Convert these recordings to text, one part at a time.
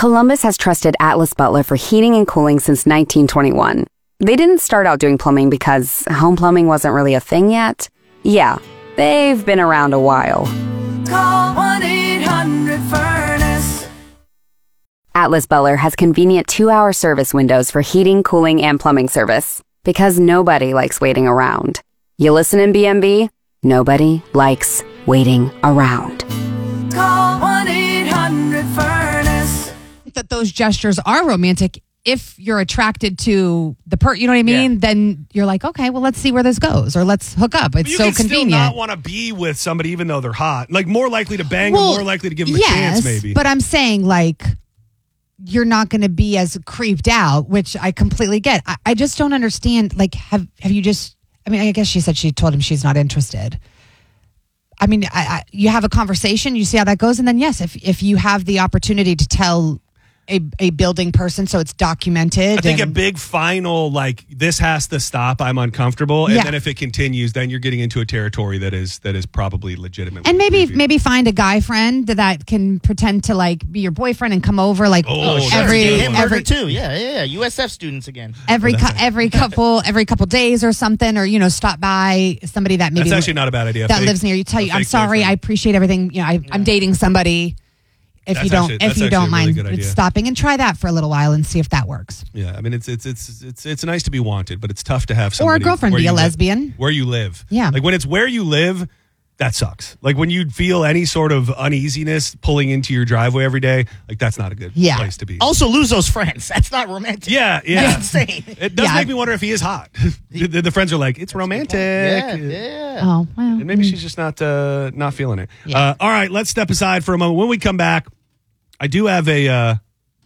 Columbus has trusted Atlas Butler for heating and cooling since 1921. They didn't start out doing plumbing because home plumbing wasn't really a thing yet. Yeah, they've been around a while. Call 1-800-FURNACE. Atlas Butler has convenient 2-hour service windows for heating, cooling, and plumbing service. Because nobody likes waiting around. You listen in BMB? Nobody likes waiting around. Call 1-800-FURNACE. That those gestures are romantic if you're attracted to the you know what I mean? Yeah. Then you're like, okay, well, let's see where this goes, or let's hook up. It's you so can convenient. still not want to be with somebody even though they're hot. Like, more likely to bang or more likely to give them a chance, maybe. But I'm saying, like, you're not going to be as creeped out, which I completely get. I just don't understand. Like, have you just, I mean, I guess she said she told him she's not interested. I mean, you have a conversation, you see how that goes. And then, yes, if you have the opportunity to tell a building person, so it's documented. I think a big final, like, this has to stop, I'm uncomfortable. And then if it continues, then you're getting into a territory that is probably legitimate. And maybe find a guy friend that can pretend to, like, be your boyfriend and come over, like, every too. Yeah. USF students again. Every couple days or something, or, you know, stop by somebody that maybe that's actually not a bad idea. That lives near you. Tell you, I'm sorry, I appreciate everything. You know, I'm dating somebody. If you don't mind stopping and try that for a little while and see if that works. Yeah, I mean, it's nice to be wanted, but it's tough to have somebody or a girlfriend be a lesbian where you live. Yeah, like when it's where you live, that sucks. Like when you feel any sort of uneasiness pulling into your driveway every day, like that's not a good place to be. Also, lose those friends. That's not romantic. Yeah. That's insane. It does make me wonder if he is hot. the friends are like, it's romantic. Yeah. Oh, well. And maybe she's just not feeling it. Yeah. All right, let's step aside for a moment. When we come back, I do have I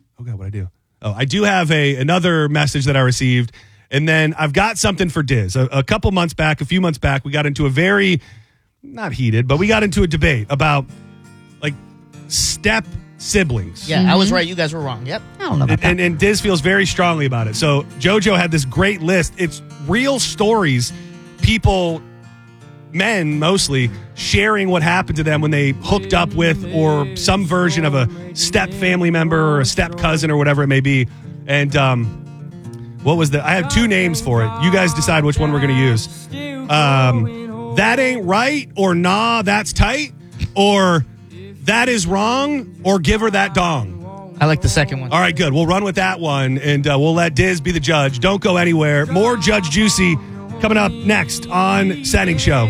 do have another message that I received, and then I've got something for Diz. A few months back, we got into a very, not heated, but we got into a debate about, like, step siblings. Yeah, I was right. You guys were wrong. Yep. I don't know about that. And Diz feels very strongly about it. So JoJo had this great list. It's real stories, people, men mostly, sharing what happened to them when they hooked up with or some version of a step family member or a step cousin or whatever it may be. And I have two names for it. You guys decide which one we're going to use. That ain't right, or nah, that's tight, or that is wrong, or give her that dong. I like the second one. All right, good. We'll run with that one, and we'll let Diz be the judge. Don't go anywhere. More Judge Juicy coming up next on Setting Show.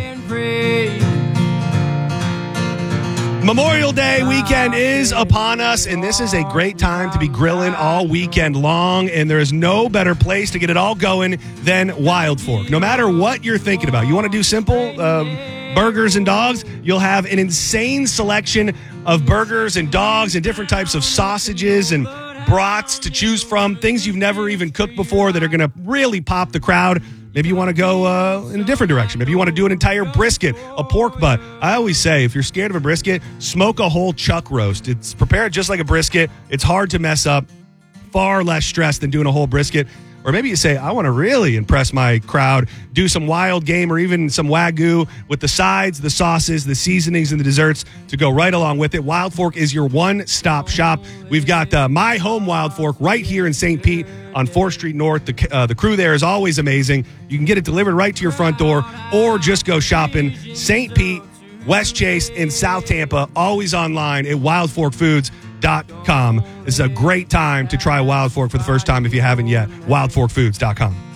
Memorial Day weekend is upon us, and this is a great time to be grilling all weekend long, and there is no better place to get it all going than Wild Fork. No matter what you're thinking about, you want to do simple burgers and dogs, you'll have an insane selection of burgers and dogs and different types of sausages and brats to choose from, things you've never even cooked before that are going to really pop the crowd. Maybe you want to go in a different direction. Maybe you want to do an entire brisket, a pork butt. I always say, if you're scared of a brisket, smoke a whole chuck roast. It's prepared just like a brisket. It's hard to mess up. Far less stress than doing a whole brisket. Or maybe you say, I want to really impress my crowd, do some wild game or even some Wagyu with the sides, the sauces, the seasonings, and the desserts to go right along with it. Wild Fork is your one-stop shop. We've got My Home Wild Fork right here in St. Pete on 4th Street North. The crew there is always amazing. You can get it delivered right to your front door or just go shopping. St. Pete, West Chase, and South Tampa, always online at wildforkfoods.com. This is a great time to try Wild Fork for the first time if you haven't yet. wildforkfoods.com.